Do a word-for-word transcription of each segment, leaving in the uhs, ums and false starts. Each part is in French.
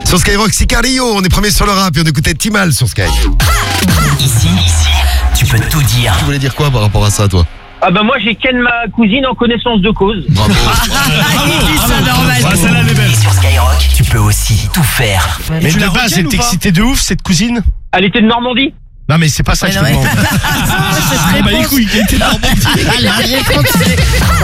Sur Skyrock, Sicario, on est premier sur le rap et on écoutait Timal sur Sky. Ici, ici, tu peux tout dire. Tu voulais dire quoi par rapport à ça, toi? Ah bah moi j'ai ken ma cousine en connaissance de cause. Bravo. Il dit ça normal. Ah, celle-là, elle est belle. Et sur Skyrock, tu peux aussi tout faire. Mais de base, elle t'excitait de ouf, cette cousine? Elle était de Normandie. Non, mais c'est pas ça que je te demande. Ah, bah les couilles, il était de Normandie.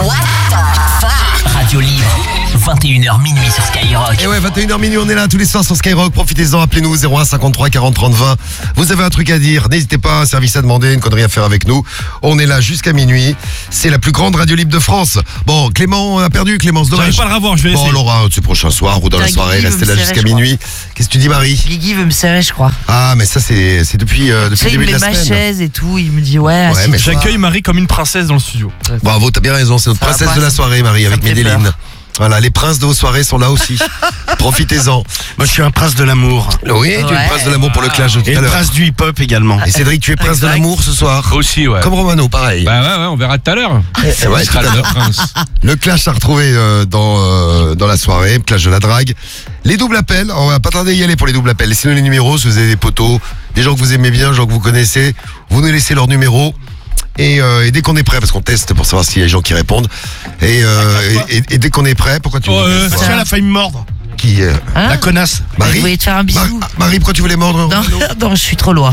Radio Libre, vingt et une heures minuit sur Skyrock. Et ouais, vingt et une heures minuit, on est là tous les soirs sur Skyrock. Profitez-en, appelez-nous zéro un cinquante-trois quarante trente vingt. Vous avez un truc à dire, n'hésitez pas, un service à demander, une connerie à faire avec nous. On est là jusqu'à minuit. C'est la plus grande radio libre de France. Bon, Clément a perdu, Clémence, dommage. J'arrive pas à le revoir, je vais Bon, essayer. Laura, ce prochain soir ou dans la Guigui soirée, veut restez me là serrer, jusqu'à je crois. minuit. Qu'est-ce que tu dis, Marie? Guigui veut me serrer, je crois. Ah, mais ça, c'est c'est depuis, euh, depuis Tu sais, le il début me de met la ma semaine. chaise et tout, il me dit ouais, Ouais, mais J'accueille Marie comme une princesse dans le studio. Bravo, t'as bien raison, c'est notre Ça va princesse pas, de la ça- soirée, Marie, ça avec me fait Médéline. peur. Voilà, les princes de vos soirées sont là aussi. Profitez-en. Moi, je suis un prince de l'amour. Oui, tu es le Ouais. prince de l'amour pour le clash de tout Et à le l'heure. prince du hip-hop également. Et Cédric, tu es prince de Exact. l'amour ce soir? Aussi, ouais. Comme Romano, pareil. Bah ouais, ouais, on verra tout à l'heure. C'est vrai, Il sera tout à le l'heure. prince. Le clash à retrouver euh, dans, euh, dans la soirée, clash de la drague. Les doubles appels, on va pas tarder à y aller pour les doubles appels. Laissez-nous les numéros si vous avez des potos, des gens que vous aimez bien, des gens que vous connaissez. Vous nous laissez leurs numéros. Et, euh, et dès qu'on est prêt, parce qu'on teste pour savoir s'il y a des gens qui répondent. Et, euh, et, et- et dès qu'on est prêt, pourquoi tu Oh, me euh, dis parce ça qu'elle a failli me mordre. Qui euh, Hein La connasse. Je Marie voulais te faire un bisou. Mar- Marie, pourquoi tu voulais mordre Non, Romano non, je suis trop loin.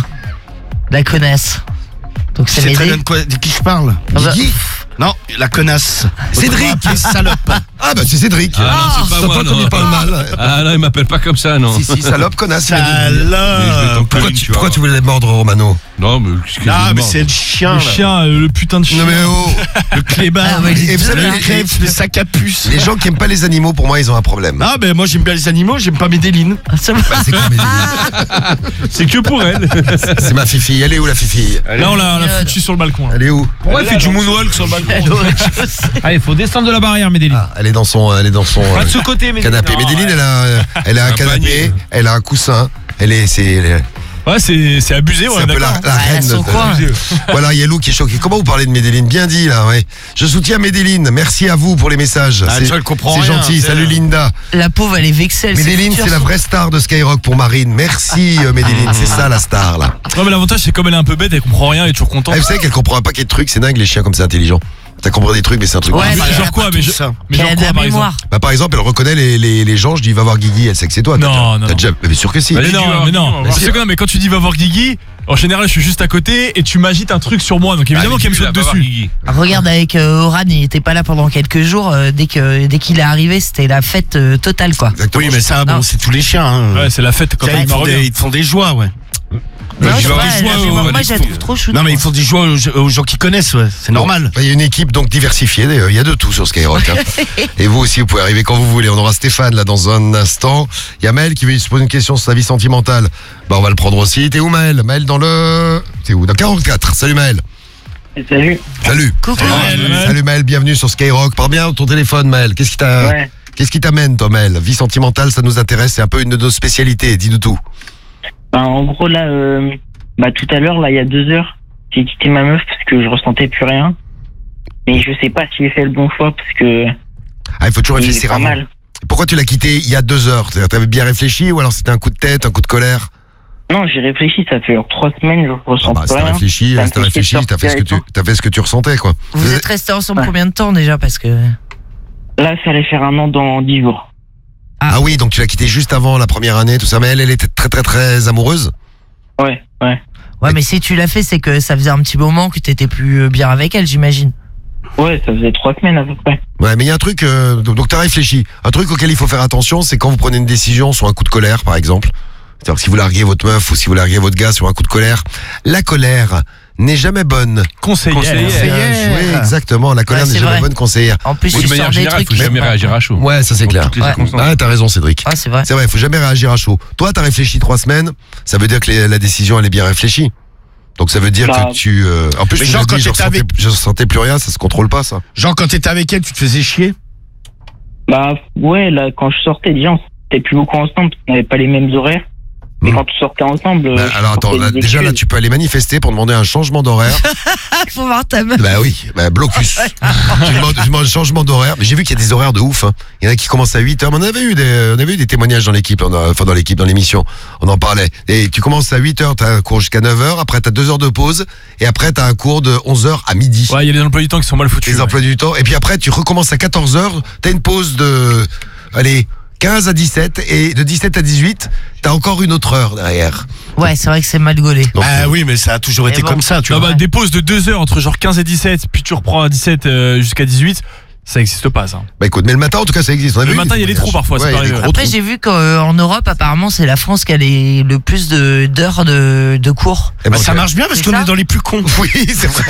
La connasse. Donc Tu c'est sais très bien m'aider. de, quoi, de qui je parle. Ah bah, Guigui Non, la connasse. Cédric. Autrement, salope. Ah bah c'est Cédric. Ah non, c'est pas Ça moi, pas comme non. il parle mal. Ah non, il m'appelle pas comme ça, non. Si, si, salope, connasse. il a dit. Mais je vais Salope. t'en Pourquoi colline, tu, tu pourquoi vois. tu voulais mordre Romano? Non, mais qu'est-ce que Ah, je mais demande c'est le chien. Le là. chien, euh, le putain de chien. Non mais oh. Le clébard. Ah, ouais, j'ai Et vous dit savez, ça. le crêpe, le sac à puce. Les gens qui aiment pas les animaux, pour moi, ils ont un problème. Ah, ben moi j'aime bien les animaux, j'aime pas Médéline. Ça va. Bah, c'est comme Médéline. C'est que pour elle. C'est ma fifi. Elle est où la fifi? Là, on l'a on l'a foutu sur le balcon. là. Elle est où? Pourquoi il fait du moonwalk sur le balcon? Elle aurait dû aussi. Allez, faut descendre de la barrière, Médéline. Ah, elle est dans son, elle est dans son Pas euh, de ce côté, Médéline. canapé. Non, Médéline, ouais. elle a, euh, elle a un Un canapé, panier. elle a un coussin. Elle est, c'est, elle est- Ouais, c'est c'est abusé, c'est ouais, un peu la, d'accord. la Ouais, elle a reine. son de- coin. Voilà, il y a Lou qui est choqué. Comment vous parlez de Médéline? Bien dit là, ouais. Je soutiens Médéline. Merci à vous pour les messages. Ah, c'est tu vois, elle comprend c'est rien, gentil. c'est- Salut Linda. La pauvre, elle est vexée. elle Médéline, s'est c'est la foutue vraie star de Skyrock pour Marine. Merci euh, Médéline, c'est ça la star là. Non, mais l'avantage, c'est comme elle est un peu bête, elle comprend rien, elle est toujours contente. Ah, vous savez qu'elle comprend un paquet de trucs, c'est dingue les chiens comme c'est intelligent. T'as compris des trucs mais c'est un truc. Ouais, de- mais Bah, elle genre a quoi, pas mais tout je- ça. mais Elle genre a de quoi, la par exemple? mémoire. Bah par exemple, elle reconnaît les, les, les gens, je dis va voir Guigui, elle sait que c'est toi. Non, T'as déjà- non, t'as non. déjà- mais bien sûr que si. Mais Allez, non, dis-moi, mais dis-moi, on non. va voir. C'est quoi, mais quand tu dis va voir Guigui, en général, je suis juste à côté et tu m'agites un truc sur moi, donc évidemment Allez, qu'elle me dis-lui, saute là, va voir dessus. Guigui. Regarde avec euh, Oran, il était pas là pendant quelques jours. euh, dès que dès qu'il est arrivé, c'était la fête euh, totale quoi. Exactement. Oui, mais ça, bon, Non. c'est tous les chiens. Hein. Ouais, c'est la fête quand Tiens, elle ils, me font revient. des, ils te font des joies, ouais. Non, je je vais sais avoir pas, des elle a joies fait- au- moi, des je la fous. trouve trop chouette. Non, mais ils font des joies aux, aux gens qui connaissent, ouais. C'est normal. Bah, il y a une équipe donc diversifiée, d'ailleurs. Il y a de tout sur Skyrock. hein. Et vous aussi, vous pouvez arriver quand vous voulez. On aura Stéphane là dans un instant. Il y a Maël qui veut se poser une question sur sa vie sentimentale. Bah on va le prendre aussi. T'es où Maël? Maël dans le... T'es où? Dans quarante-quatre. Salut Maël. Salut. Salut. Coucou. Maël, Maël. Salut Maël, bienvenue sur Skyrock. Parle bien ton téléphone Maël. Qu'est-ce qui t'a... Ouais. Qu'est-ce qui t'amène toi Maël? Vie sentimentale, ça nous intéresse. C'est un peu une de nos spécialités. Dis-nous tout. Ben, en gros là, euh, bah tout à l'heure là, il y a deux heures, j'ai quitté ma meuf parce que je ressentais plus rien. Mais je sais pas si j'ai fait le bon choix parce que Ah, il faut toujours il est réfléchir pas avant. mal. Pourquoi tu l'as quitté il y a deux heures? C'est-à-dire, t'avais bien réfléchi ou alors c'était un coup de tête, un coup de colère? Non, j'ai réfléchi, ça fait genre trois semaines, je ressens Ah bah, plus si t'as rien. réfléchi, Ça me si t'as fait réfléchi, chier de t'as fait ce que tu, sortir t'as fait ce que tu ressentais, quoi. Vous êtes restés ensemble Ouais. combien de temps déjà parce que Là, ça allait faire un an dans dix jours. Ah oui, donc tu l'as quitté juste avant la première année, tout ça. Mais elle, elle était très très très amoureuse. Ouais, ouais. ouais, mais si tu l'as fait, c'est que ça faisait un petit moment que t'étais plus euh, bien avec elle, j'imagine. Ouais, ça faisait trois semaines à peu près. Ouais, mais il y a un truc, euh, donc, donc t'as réfléchi. Un truc auquel il faut faire attention, c'est quand vous prenez une décision sur un coup de colère, par exemple. C'est-à-dire que si vous larguez votre meuf ou si vous larguez votre gars sur un coup de colère, la colère n'est jamais bonne. Conseillère. Conseillère. Bien joué, exactement. La colère Ouais, n'est c'est jamais vrai. bonne conseillère. En plus, Oui, tu de manière sors des générale, il trucs. faut jamais mais- réagir à chaud. Ouais, ça c'est Dans clair. toutes les Ouais. circonstances. Ah, t'as raison, Cédric. Ah, c'est vrai. C'est vrai, il faut jamais réagir à chaud. Toi, t'as réfléchi trois semaines, ça veut dire que les- la décision, elle est bien réfléchie. Donc ça veut dire Bah, que tu... euh, en plus, mais tu genre, l'as quand dit, je t'étais ressentais, avec- je ressentais plus rien, ça se contrôle pas, ça. Genre, quand t'étais avec elle, tu te faisais chier? Bah ouais, là, quand je sortais, déjà, on n'était plus beaucoup ensemble, parce qu'on n'avait pas les mêmes horaires. Mais Hmm. quand on sortait ensemble. Bah, euh, je alors attends, portais là, des déjà là excuses. tu peux aller manifester pour demander un changement d'horaire. Faut voir ta meuf. Bah oui, bah blocus. tu, demandes, tu demandes un changement d'horaire. Mais j'ai vu qu'il y a des horaires de ouf. Hein. Il y en a qui commencent à huit heures. Mais on avait eu des, on avait eu des témoignages dans l'équipe, on a- enfin dans l'équipe, dans l'émission. On en parlait. Et tu commences à huit heures, t'as un cours jusqu'à neuf heures. Après t'as deux heures de pause. Et après t'as un cours de onze heures à midi. Ouais, il y a des emplois du temps qui sont mal foutus. Les ouais. emplois du temps. Et puis après tu recommences à quatorze heures. T'as une pause de, allez, quinze à dix-sept. Et de dix-sept à dix-huit, t'as encore une autre heure derrière. Ouais, c'est vrai que c'est mal gaulé. Donc, Ah oui, mais ça a toujours Mais été bon. comme ça, tu Non, vois. bah, des pauses de deux heures entre genre quinze et dix-sept, puis tu reprends à dix-sept euh, jusqu'à dix-huit, ça existe pas ça. Bah écoute, mais le matin en tout cas ça existe. On avait Le eu matin, des il y a des témoignages. trous parfois, ça Ouais, peut il y a des arriver. gros Après, trous. j'ai vu qu'en Europe, apparemment, c'est la France qui a les, le plus de d'heures de, de cours. Eh ben, Bah, ça ok. marche bien parce C'est qu'on ça est dans les plus cons. Oui, c'est vrai.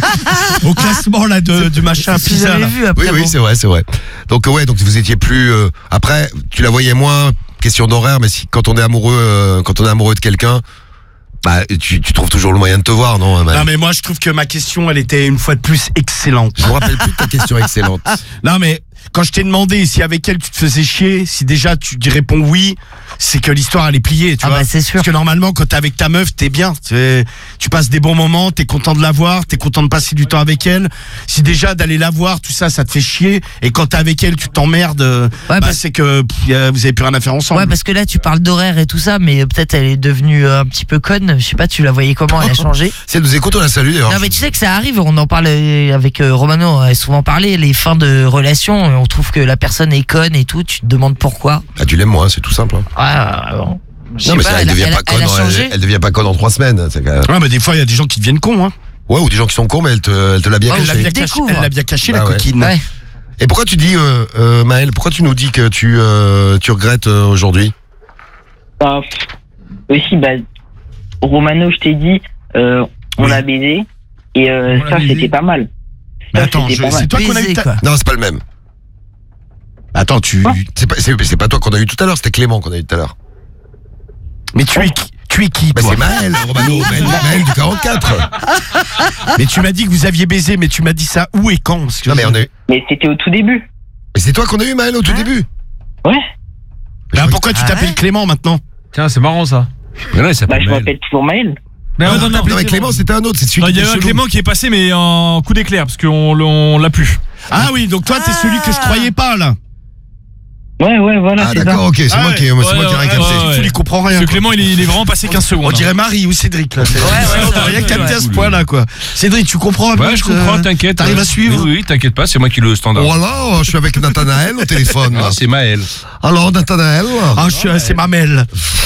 Au classement là de, du machin Si Pisa. j'avais là. vu après. Oui, oui, bon. c'est vrai, c'est vrai. Donc ouais, donc vous étiez plus. euh, après, tu la voyais moins. Question d'horaire, mais si quand on est amoureux, euh, quand on est amoureux de quelqu'un, bah tu, tu trouves toujours le moyen de te voir, non Amal? Non mais moi je trouve que ma question elle était une fois de plus excellente. Je me rappelle plus de ta question excellente. Non mais quand je t'ai demandé si avec elle tu te faisais chier, si déjà tu y réponds oui, c'est que l'histoire elle est pliée, tu Ah vois. bah, c'est sûr. Parce que normalement quand t'es avec ta meuf t'es bien, tu, tu passes des bons moments, t'es content de la voir, t'es content de passer du temps avec elle. Si déjà d'aller la voir tout ça ça te fait chier et quand t'es avec elle tu t'emmerdes, euh, Ouais, bah, parce- c'est que pff, y a- vous avez plus rien à faire ensemble. Ouais, parce que là, tu parles d'horaire et tout ça, mais peut-être elle est devenue euh, un petit peu conne. Je sais pas, tu la voyais comment, elle a changé. Si elle nous écoute, on la salue d'ailleurs. Non, mais tu sais que ça arrive, on en parle euh, avec euh, Romano, on a souvent parlé, les fins de relation, euh, on trouve que la personne est conne et tout, tu te demandes pourquoi. Ah, tu l'aimes moins, c'est tout simple. Hein. Ah, bon. Je sais Non, mais pas, ça, elle, elle, a- devient elle a- pas conne. elle a en- changé. Elle, elle devient pas conne en trois semaines. c'est quand même- Ouais mais des fois il y a des gens qui deviennent cons hein. Ouais, ou des gens qui sont cons, mais elle te, elle te l'a bien Ouais, Elle l'a caché. bien je caché, découvre. elle l'a bien caché Bah la ouais. coquine. Ouais. Et pourquoi tu dis, euh, euh, Maël, pourquoi tu nous dis que tu, euh, tu regrettes euh, aujourd'hui? Bah, pff, aussi, bah, Romano, je t'ai dit, euh, on Oui. a baisé. Et euh, On a ça, baisé. c'était pas mal. Mais Ça, attends, c'était je- pas mal. c'est toi qu'on a eu Baiser, ta- quoi. Non, c'est pas le même. Attends, tu C'est pas, c'est, c'est pas toi qu'on a eu tout à l'heure, c'était Clément qu'on a eu tout à l'heure. mais tu es qui tu es qui Bah, toi c'est Maël, Romano, Maël, Maël du quarante-quatre. Mais tu m'as dit que vous aviez baisé, mais tu m'as dit ça où et quand parce que Non, mais on a eu. Mais c'était au tout début. Mais c'est toi qu'on a eu, Maël, au tout Hein début. Ouais. Bah, pourquoi tu Ah t'appelles ouais Clément maintenant? Tiens, c'est marrant ça. Mais là, il Bah, s'appelle je Maël. m'appelle toujours Maël. Mais non, non, non, non, non, mais Clément, c'était un autre, c'est celui Non, qui il y était a un chelou. Clément qui est passé, mais en coup d'éclair, parce qu'on on l'a plus. Ah oui, donc toi t'es Ah. celui que je croyais pas là. Ouais, ouais, voilà, Ah, c'est ça. d'accord, ok, c'est Ah moi ouais. qui, c'est Ouais, moi qui ai ouais, récapté. ouais, ouais. Tu lui comprends rien. Parce que quoi. Clément, il est, il est vraiment passé quinze secondes. On hein. dirait Marie ou Cédric là. ouais, on ouais, n'a rien ouais, capté à ce ouais. point-là quoi. Cédric, tu comprends un peu Ouais, je euh, comprends, t'inquiète. T'arrives ouais. à suivre? Oui, oui, t'inquiète pas, c'est moi qui le standard. Voilà, je suis avec Nathanaël au téléphone. Ah, c'est Maël. Alors, Nathanaël. Ah, je suis- c'est Mamel.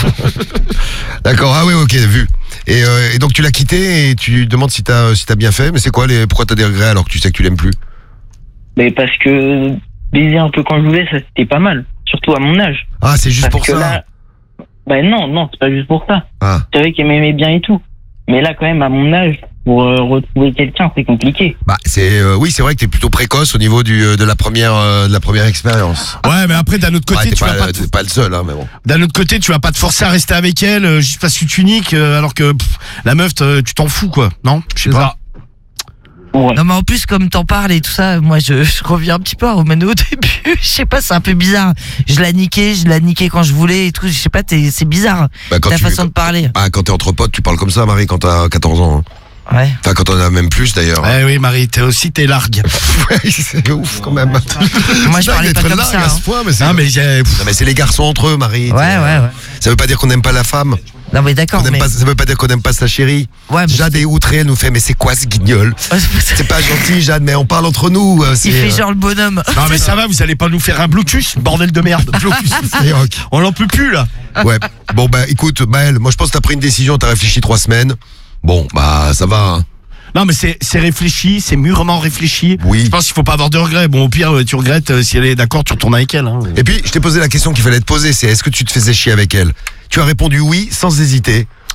D'accord, ah oui, ok, vu. Et, euh, et donc tu l'as quitté et tu demandes si t'as si t'as bien fait, mais c'est quoi les pourquoi t'as des regrets alors que tu sais que tu l'aimes plus? Mais parce que baiser un peu quand je voulais, ça c'était pas mal. Surtout à mon âge. Ah, c'est juste Parce pour que ça. là. Bah non, non, c'est pas juste pour ça. Ah. C'est vrai qu'elle m'aimait bien et tout. Mais là, quand même, à mon âge, pour euh, retrouver quelqu'un, c'est compliqué. Bah c'est euh, oui, c'est vrai que t'es plutôt précoce au niveau du euh, de la première euh, de la première expérience. Ouais, mais après d'un autre côté, Ouais, t'es tu vas pas, pas. t'es pas le seul, hein, mais bon. D'un autre côté, tu vas pas te forcer à rester avec elle euh, juste parce que tu es unique, euh, alors que pff, la meuf, te- tu t'en fous quoi. Non, je sais C'est pas. ça. Ouais. Non, mais en plus, comme t'en parles et tout ça, moi, je, je reviens un petit peu à Romano au début. Je sais pas, c'est un peu bizarre. Je la niquais, je la niquais quand je voulais et tout. Je sais pas, t'es- c'est bizarre, Bah, quand ta tu façon de parler. ah, quand t'es entre potes, tu parles comme ça, Marie, quand t'as quatorze ans. hein. Ouais. Enfin, quand on a même plus d'ailleurs. Eh oui, Marie, t'es aussi t'es largue. Ouais, c'est ouf quand même. Moi, je C'est parlais dingue pas d'être comme largue ça. à ce hein. point, mais c'est Non, mais j'ai- pff, Non, mais c'est les garçons entre eux, Marie. Ouais, t'sais, ouais, euh, ouais. Ça veut pas dire qu'on n'aime pas la femme. Non, mais d'accord, Qu'on aime mais. pas- ça veut pas dire qu'on n'aime pas sa chérie. Ouais, mais Jade est outrée, elle nous fait mais c'est quoi ce guignol? C'est pas gentil, Jade, mais on parle entre nous. euh, c'est, Il fait euh, genre le bonhomme. non mais ça va, vous allez pas nous faire un Bluetooth, bordel de merde. c'est rock. On l'en peut plus là. Ouais. Bon bah écoute, Maël, moi je pense que t'as pris une décision, t'as réfléchi trois semaines. Bon bah ça va. Hein. Non mais c'est c'est réfléchi, c'est mûrement réfléchi. Oui. Je pense qu'il faut pas avoir de regrets. Bon au pire euh, tu regrettes euh, si elle est d'accord, tu retournes avec elle. Hein. Et puis je t'ai posé la question qu'il fallait te poser, c'est est-ce que tu te faisais chier avec elle? Tu as répondu oui sans hésiter.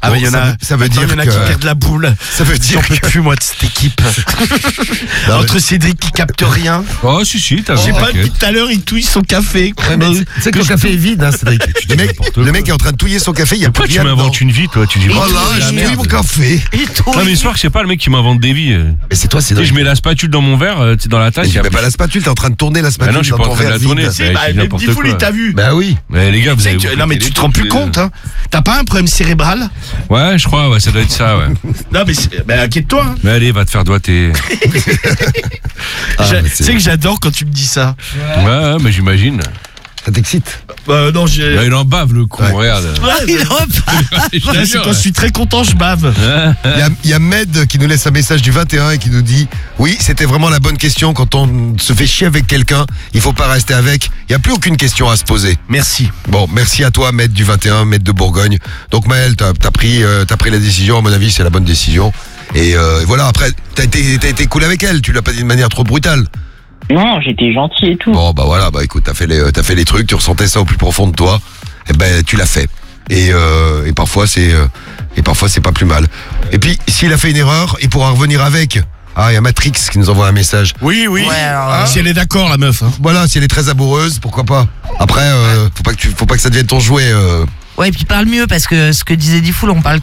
Ah, Bon, mais il y en ça a, veut- ça veut attends, dire il y en a que- qui perdent la boule. Ça veut J'en dire peux que... plus, moi, de cette équipe. Non, Entre Cédric qui capte rien. Oh, si, si, t'as J'ai vu, pas t'inquiète. depuis tout à l'heure, il touille son café. Ouais, mais tu sais que le café est vide, hein, Cédric. Le mec, le mec est en train de touiller son café, il y a plus Pourquoi tu rien dedans. m'inventes une vie, toi? Tu dis, Oh oh, là, la je merde. touille mon café. Et toi, Non, mais ce soir, je sais pas, le mec qui m'invente des vies. euh. Mais c'est toi, Tu sais, Cédric. je mets la spatule dans mon verre, euh, tu sais, dans la tasse. Mais il y tu a mets plus- pas la spatule, t'es en train de tourner la Bah spatule non, je suis dans pas en ton train de verre la tourner. vide. c'est- C'est bah, c'est même n'importe Diffoul, il quoi. t'a vu. Bah oui. Mais les gars, vous Tu sais avez. que- vous non mais pétez tu les te rends plus trucs, compte, euh. hein. T'as pas un problème cérébral? Ouais, je crois, ouais, ça doit être ça, ouais. Non mais c'est- bah, inquiète-toi. Hein. Mais allez, va te faire doigter. Ah, J'a- mais Tu c'est- sais que j'adore quand tu me dis ça. Ouais, ouais, mais j'imagine. Ça t'excite. Bah non, j'ai. Là, il en bave, le con, Ouais. regarde. il repart. Je te Là, c'est jure, quand je suis très content, je bave. Il y a, il y a Med qui nous laisse un message du vingt et un et qui nous dit oui, c'était vraiment la bonne question. Quand on se fait chier avec quelqu'un, il faut pas rester avec. Il y a plus aucune question à se poser. Merci. Bon, merci à toi, Med du vingt et un, Med de Bourgogne. Donc Maël, t'as as pris, euh, t'as pris la décision. À mon avis, c'est la bonne décision. Et euh, voilà. Après, t'as été, t'as été cool avec elle. Tu l'as pas dit de manière trop brutale. Non, j'étais gentil et tout. Bon, bah voilà. Bah écoute, t'as fait les, t'as fait les trucs. Tu ressentais ça au plus profond de toi. Et ben, tu l'as fait. Et, euh, et parfois, c'est, euh, et parfois, c'est pas plus mal. Et puis, s'il a fait une erreur, il pourra revenir avec. Ah, il y a Matrix qui nous envoie un message. Oui, oui. Ouais, alors, Ah, si elle est d'accord, la meuf. Hein. Voilà, si elle est très amoureuse, pourquoi pas. Après, euh, faut pas que tu, faut pas que ça devienne ton jouet. Euh. Ouais, et puis parle mieux parce que ce que disait Diffoul, on parle